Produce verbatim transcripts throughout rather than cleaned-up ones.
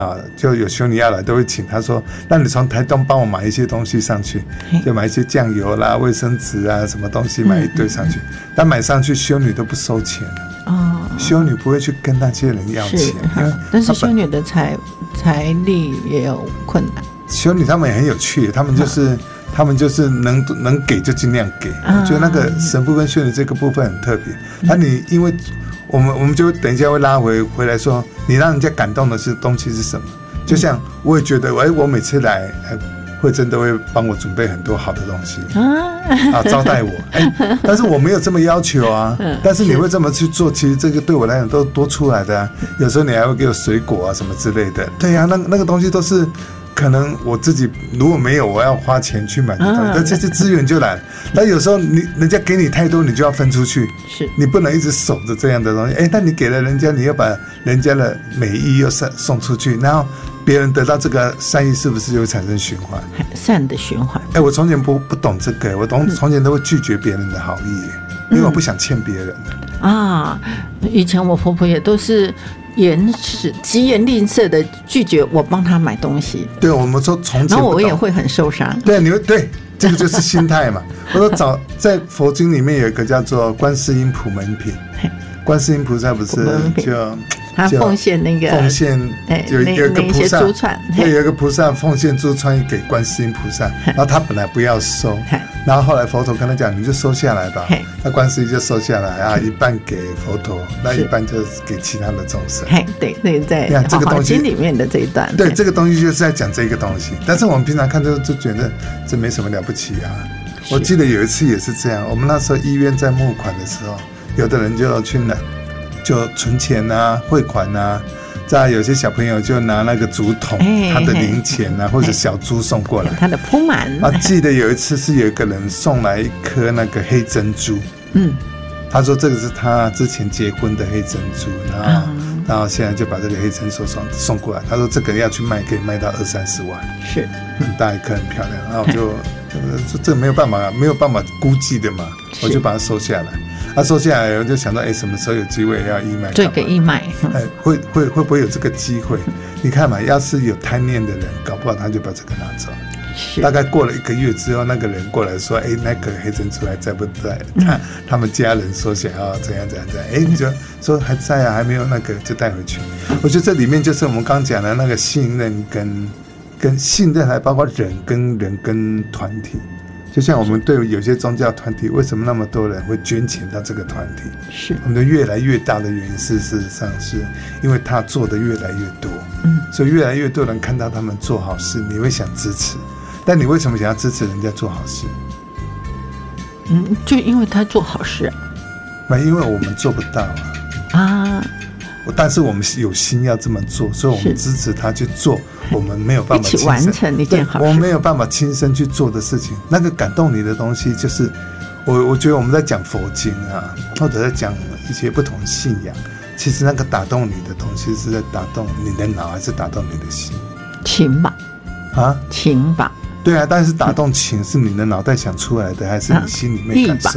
啊，就有修女要来都会请他说，那你从台东帮我买一些东西上去，就买一些酱油啦、卫生纸啊，什么东西买一堆上去。嗯、但买上去修女都不收钱哦，修女不会去跟那些人要钱，因为但是修女的财财力也有困难。 修女他们也很有趣，他们就是、嗯、他们就是能能给就尽量给。嗯、我觉得那个神父跟修女这个部分很特别。那、嗯、你因为我们我们就等一下会拉回回来说，你让人家感动的是东西是什么？就像我也觉得，哎，我每次来，慧珍都会帮我准备很多好的东西啊，招待我。哎，但是我没有这么要求啊。但是你会这么去做，其实这个对我来讲都多出来的啊。有时候你还会给我水果啊什么之类的。对呀、啊，那那个东西都是。可能我自己如果没有，我要花钱去买的东西，但这些资源就来了。那有时候你人家给你太多，你就要分出去， 是你不能一直守着这样的东西。哎，那你给了人家，你又把人家的美意又送送出去，然后别人得到这个善意，是不是就会产生循环？ 善的循环。 哎，我从前不不懂这个，我从从前都会拒绝别人的好意，因为我不想欠别人的、 嗯、啊。以前我婆婆也都是。严实疾言吝啬的拒绝我帮他买东西， 对，我们说从前， 然后我也会很受伤。 对，你会对这个就是心态嘛。我说早在佛经里面有一个叫做观世音普门品，观世音菩萨不是就他奉献那个奉献有有一个菩萨，对，有一个菩萨奉献珠串给观世音菩萨，然后他本来不要收，然后后来佛陀跟他讲，你就收下来吧。那观世音就收下来啊，一半给佛陀，那一半就给其他的众生。 对对，在《华华经》里面的这一段， 对，这个东西就是在讲这个东西。但是我们平常看就就觉得这没什么了不起啊。我记得有一次也是这样，我们那时候医院在募款的时候，有的人就去拿。就存钱啊，汇款啊，再有些小朋友就拿那个竹筒，他的零钱啊，或者小猪送过来， 他的铺满。 啊，记得有一次是有一个人送来一颗那个黑珍珠，嗯，他说这个是他之前结婚的黑珍珠，然后、嗯、然后现在就把这个黑珍珠送送过来，他说这个要去卖可以卖到二三十万， 是很大一颗很漂亮，然后我就这个没有办法没有办法估计的嘛，我就把它收下来。他、啊、收下来，我就想到，哎，什么时候有机会要义卖？ 对，给义卖。 哎，会会会不会有这个机会？你看嘛，要是有贪念的人，搞不好他就把这个拿走。大概过了一个月之后，那个人过来说，哎，那个黑珍珠还在不在？他他们家人说想要怎样怎样怎样，哎，你就说还在啊，还没有那个就带回去。我觉得这里面就是我们刚讲的那个信任跟跟信任，还包括人跟人跟团体。就像我们对有些宗教团体，为什么那么多人会捐钱到这个团体？ 是我们的越来越大的原因，是事实上是因为他做的越来越多，嗯，所以越来越多人看到他们做好事，你会想支持。但你为什么想要支持人家做好事？ 嗯，就因为他做好事啊。 没，因为我们做不到啊。啊。但是我们有心要这么做，所以我们支持他去做我们没有办法一起完成一件好事， 我们没有办法亲身去做的事情。那个感动你的东西，就是我我觉得我们在讲佛经啊，或者在讲一些不同的信仰，其实那个打动你的东西是在打动你的脑，还是打动你的心？ 情吧， 啊， 情吧。 对啊，但是打动情是你的脑袋想出来的，还是你心里面感受？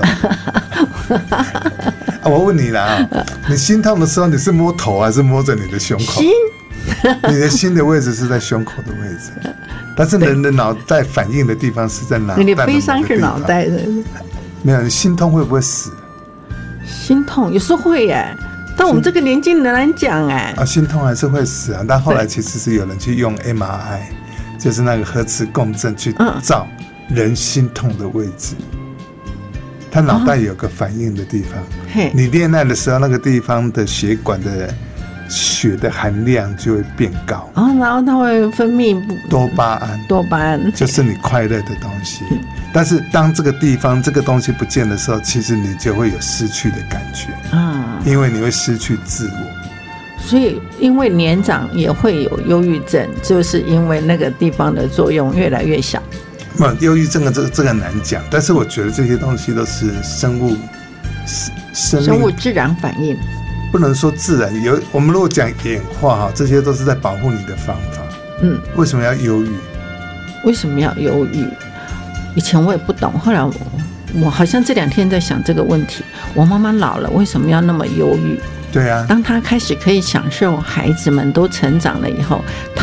啊、我问你啦、啊，你心痛的时候，你是摸头还是摸着你的胸口？ 心， 你的心的位置是在胸口的位置，但是人的脑袋反应的地方是在哪？ 你的悲伤是脑袋的。 没有，你心痛会不会死？ 心痛有时候会耶，但我们这个年纪人难讲哎。 啊，心痛还是会死啊，但后来其实是有人去用 M R I。就是那个核磁共振去照人心痛的位置，他脑袋有个反应的地方。你恋爱的时候，那个地方的血管的血的含量就会变高， 哦，然后它会分泌多巴胺， 多巴胺就是你快乐的东西。但是当这个地方这个东西不见的时候，其实你就会有失去的感觉，嗯，因为你会失去自我。 所以因为年长也会有忧郁症，就是因为那个地方的作用越来越小。 忧郁症的这个这个难讲，但是我觉得这些东西都是生物生命生物自然反应， 不能说自然。有我们如果讲演化哈，这些都是在保护你的方法。嗯，为什么要忧郁？ 为什么要忧郁？以前我也不懂，后来我我好像这两天在想这个问题。我妈妈老了，为什么要那么忧郁？ 对啊， 当他开始可以享受孩子们都成长了以后，